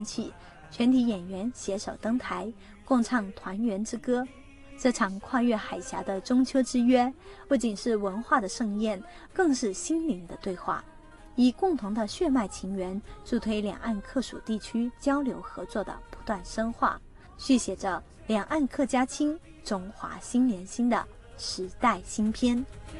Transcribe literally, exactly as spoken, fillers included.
起，全体演员携手登台，共唱团圆之歌。这场跨越海峡的中秋之约，不仅是文化的盛宴，更是心灵的对话，以共同的血脉情缘，助推两岸客属地区交流合作的不断深化，续写着两岸客家亲、中华心连心的时代新篇。